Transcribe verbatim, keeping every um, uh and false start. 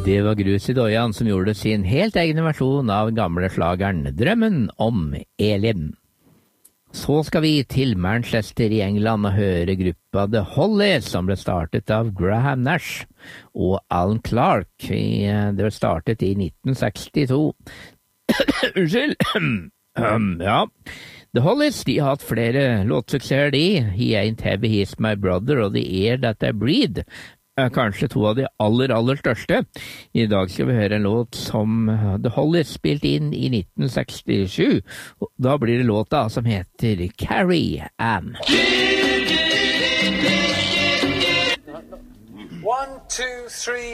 Det var Grus i Dojan som gjorde sin helt egen versjon av gamle slageren Drømmen om Elin. Så skal vi til Manchester i England og høre gruppa The Hollies, som ble startet av Graham Nash og Alan Clark. Det ble startet i nitten sekstito. Unnskyld. Ja. The Hollies, de har hatt flere låtsuksesser, de. He Ain't Heavy, He's My Brother og The Air That I Breathe. Kanskje to av de aller, aller største. I dag skal vi høre en låt som The Hollies spilte inn i nitten sekstisju. Da blir det låta som heter Carrie Ann. One, two, three.